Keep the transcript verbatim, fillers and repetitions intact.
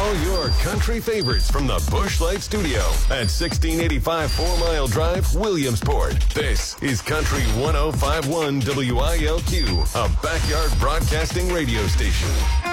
all your country favorites from the Busch Light Studio at sixteen eighty-five Four Mile Drive, Williamsport. This is Country one oh five point one W I L Q, a backyard broadcasting radio station.